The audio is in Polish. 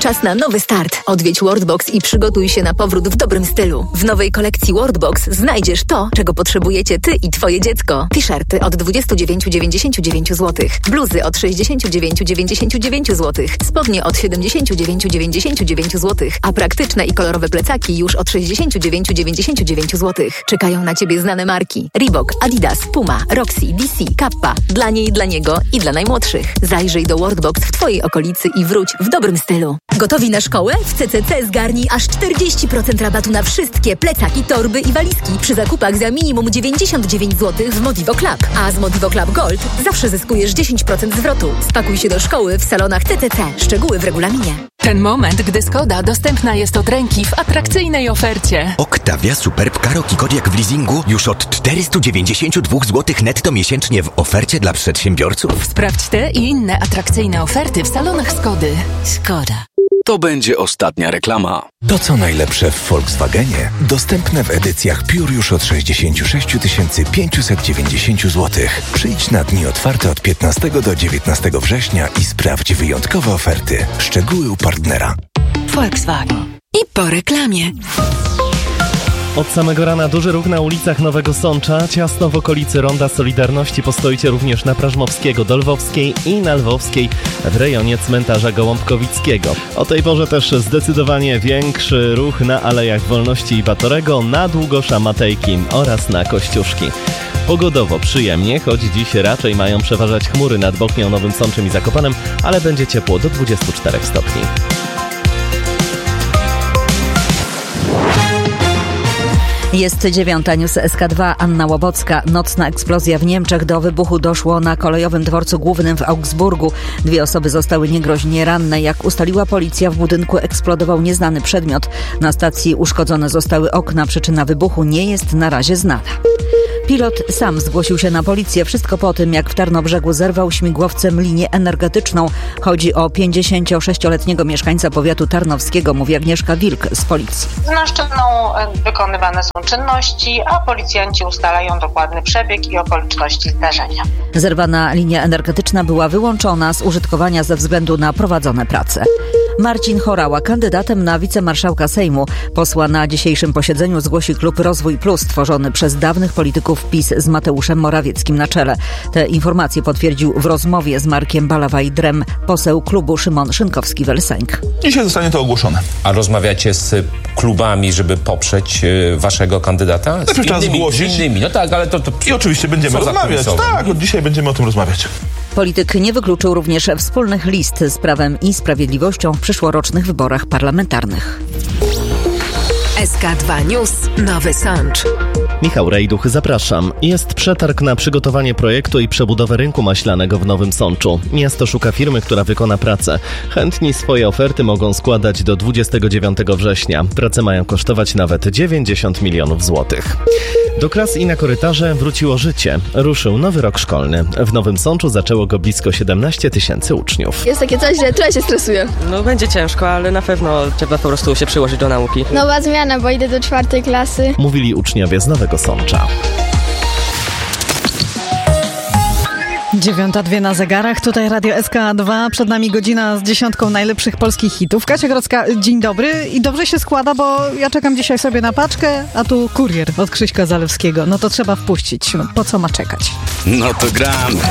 Czas na nowy start. Odwiedź Worldbox i przygotuj się na powrót w dobrym stylu. W nowej kolekcji Worldbox znajdziesz to, czego potrzebujecie ty i twoje dziecko. T-shirty od 29,99 zł. Bluzy od 69,99 zł. Spodnie od 79,99 zł. A praktyczne i kolorowe plecaki już od 69,99 zł. Czekają na ciebie znane marki. Reebok, Adidas, Puma, Roxy, DC, Kappa. Dla niej, dla niego i dla najmłodszych. Zajrzyj do Worldbox w twojej okolicy i wróć w dobrym stylu. Gotowi na szkołę? W CCC zgarnij aż 40% rabatu na wszystkie plecaki, torby i walizki przy zakupach za minimum 99 zł w Modivo Club. A z Modivo Club Gold zawsze zyskujesz 10% zwrotu. Spakuj się do szkoły w salonach CCC. Szczegóły w regulaminie. Ten moment, gdy Skoda dostępna jest od ręki w atrakcyjnej ofercie. Octavia Superb Karoq i Kodiaq w leasingu już od 492 zł netto miesięcznie w ofercie dla przedsiębiorców. Sprawdź te i inne atrakcyjne oferty w salonach Skody. Skoda. To będzie ostatnia reklama. To co najlepsze w Volkswagenie dostępne w edycjach Pure już od 66 590 zł. Przyjdź na dni otwarte od 15 do 19 września i sprawdź wyjątkowe oferty. Szczegóły u partnera. Volkswagen. I po reklamie. Od samego rana duży ruch na ulicach Nowego Sącza. Ciasno w okolicy Ronda Solidarności. Postoicie również na Prażmowskiego, Dolwowskiej i na Lwowskiej w rejonie cmentarza Gołąbkowickiego. O tej porze też zdecydowanie większy ruch na Alejach Wolności i Batorego, na Długosza Matejki oraz na Kościuszki. Pogodowo przyjemnie, choć dziś raczej mają przeważać chmury nad Bochnią, Nowym Sączem i Zakopanem, ale będzie ciepło do 24 stopni. Jest 9, news SK2, Anna Łobocka. Nocna eksplozja w Niemczech. Do wybuchu doszło na kolejowym dworcu głównym w Augsburgu. 2 osoby zostały niegroźnie ranne. Jak ustaliła policja, w budynku eksplodował nieznany przedmiot. Na stacji uszkodzone zostały okna. Przyczyna wybuchu nie jest na razie znana. Pilot sam zgłosił się na policję. Wszystko po tym, jak w Tarnobrzegu zerwał śmigłowcem linię energetyczną. Chodzi o 56-letniego mieszkańca powiatu tarnowskiego, mówi Agnieszka Wilk z policji. Z naszczyną wykonywane są czynności, a policjanci ustalają dokładny przebieg i okoliczności zdarzenia. Zerwana linia energetyczna była wyłączona z użytkowania ze względu na prowadzone prace. Marcin Horała, kandydatem na wicemarszałka Sejmu. Posła na dzisiejszym posiedzeniu zgłosi klub Rozwój Plus, tworzony przez dawnych polityków PiS z Mateuszem Morawieckim na czele. Te informacje potwierdził w rozmowie z Markiem Balawaj-Drem poseł klubu Szymon Szynkowski-Welsenk. Dzisiaj zostanie to ogłoszone. A rozmawiacie z klubami, żeby poprzeć waszego kandydata? Najpierw trzeba zgłosić. Z innymi, no tak, ale to I oczywiście będziemy rozmawiać. Tak, od dzisiaj będziemy o tym rozmawiać. Polityk nie wykluczył również wspólnych list z Prawem i Sprawiedliwością w przyszłorocznych wyborach parlamentarnych. SK2 News, Nowy Sącz. Michał Rejduch, zapraszam. Jest przetarg na przygotowanie projektu i przebudowę rynku maślanego w Nowym Sączu. Miasto szuka firmy, która wykona pracę. Chętni swoje oferty mogą składać do 29 września. Prace mają kosztować nawet 90 milionów złotych. Do klas i na korytarze wróciło życie. Ruszył nowy rok szkolny. W Nowym Sączu zaczęło go blisko 17 000 uczniów. Jest takie coś, że trochę się stresuję. No będzie ciężko, ale na pewno trzeba po prostu się przyłożyć do nauki. Nowa zmiana, bo idę do 4 klasy. Mówili uczniowie z Nowego Sącza. 9:02 na zegarach, tutaj Radio SK2, przed nami godzina z 10 najlepszych polskich hitów. Kasia Grodzka, dzień dobry i dobrze się składa, bo ja czekam dzisiaj sobie na paczkę, a tu kurier od Krzyśka Zalewskiego. No to trzeba wpuścić, po co ma czekać? No to gramy.